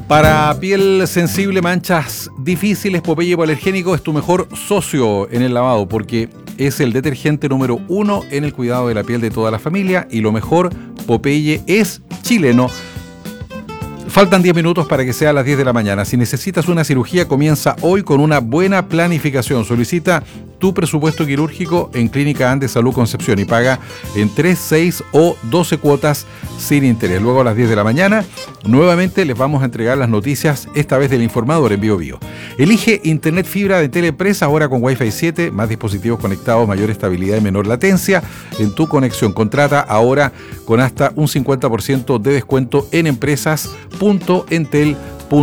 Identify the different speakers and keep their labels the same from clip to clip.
Speaker 1: Para piel sensible, manchas difíciles, Popeye Hipoalergénico es tu mejor socio en el lavado porque es el detergente número 1 en el cuidado de la piel de toda la familia y lo mejor, Popeye es chileno. Faltan 10 minutos para que sea a las 10 de la mañana. Si necesitas una cirugía, comienza hoy con una buena planificación. Solicita tu presupuesto quirúrgico en Clínica Andes Salud Concepción y paga en 3, 6 o 12 cuotas sin interés. Luego a las 10 de la mañana, nuevamente les vamos a entregar las noticias, esta vez del Informador en Bio. Elige Internet Fibra de Teleempresa, ahora con Wi-Fi 7, más dispositivos conectados, mayor estabilidad y menor latencia en tu conexión. Contrata ahora con hasta un 50% de descuento en empresas.entel.cl.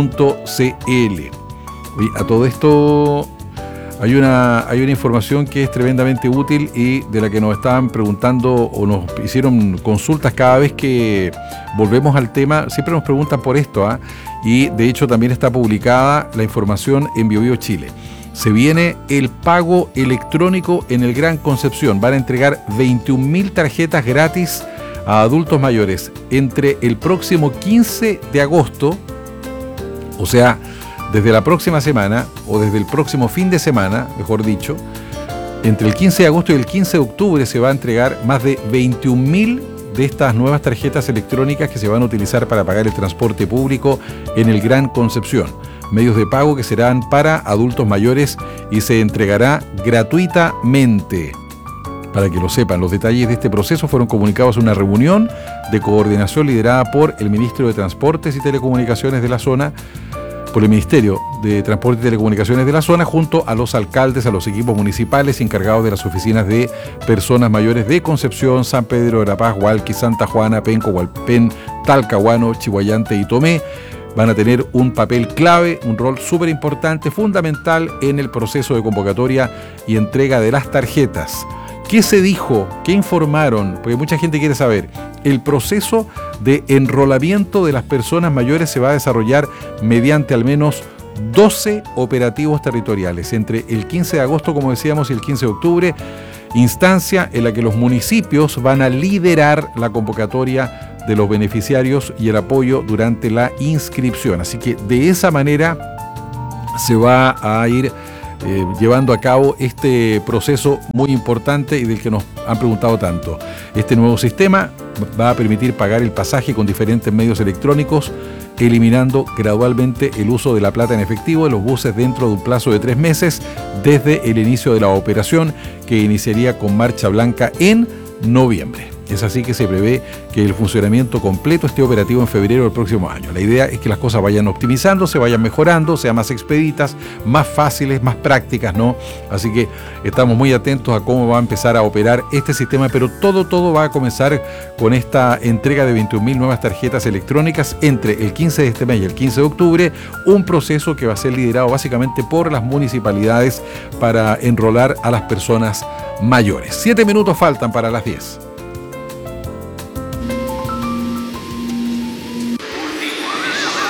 Speaker 1: A todo esto hay una información que es tremendamente útil y de la que nos estaban preguntando o nos hicieron consultas cada vez que volvemos al tema. Siempre nos preguntan por esto, y de hecho también está publicada la información en Bio Chile. Se viene el pago electrónico en el Gran Concepción. Van a entregar 21.000 tarjetas gratis a adultos mayores entre el próximo 15 de agosto, o sea, desde la próxima semana, o desde el próximo fin de semana, mejor dicho, entre el 15 de agosto y el 15 de octubre se va a entregar más de 21.000 de estas nuevas tarjetas electrónicas que se van a utilizar para pagar el transporte público en el Gran Concepción. Medios de pago que serán para adultos mayores y se entregará gratuitamente. Para que lo sepan, los detalles de este proceso fueron comunicados en una reunión de coordinación liderada por el Ministro de Transportes y Telecomunicaciones de la zona, por el Ministerio de Transporte y Telecomunicaciones de la zona, junto a los alcaldes, a los equipos municipales encargados de las oficinas de personas mayores de Concepción, San Pedro de la Paz, Hualqui, Santa Juana, Penco, Hualpén, Talcahuano, Chihuayante y Tomé. Van a tener un papel clave, un rol súper importante, fundamental en el proceso de convocatoria y entrega de las tarjetas. ¿Qué se dijo? ¿Qué informaron? Porque mucha gente quiere saber. El proceso de enrolamiento de las personas mayores se va a desarrollar mediante al menos 12 operativos territoriales, entre el 15 de agosto, como decíamos, y el 15 de octubre, instancia en la que los municipios van a liderar la convocatoria de los beneficiarios y el apoyo durante la inscripción. Así que de esa manera se va a ir llevando a cabo este proceso muy importante y del que nos han preguntado tanto. Este nuevo sistema va a permitir pagar el pasaje con diferentes medios electrónicos, eliminando gradualmente el uso de la plata en efectivo de los buses dentro de un plazo de 3 meses desde el inicio de la operación, que iniciaría con marcha blanca en noviembre. Es así que se prevé que el funcionamiento completo esté operativo en febrero del próximo año. La idea es que las cosas vayan optimizando, se vayan mejorando, sean más expeditas, más fáciles, más prácticas, ¿no? Así que estamos muy atentos a cómo va a empezar a operar este sistema, pero todo va a comenzar con esta entrega de 21.000 nuevas tarjetas electrónicas entre el 15 de este mes y el 15 de octubre, un proceso que va a ser liderado básicamente por las municipalidades para enrolar a las personas mayores. 7 minutos faltan para las 10.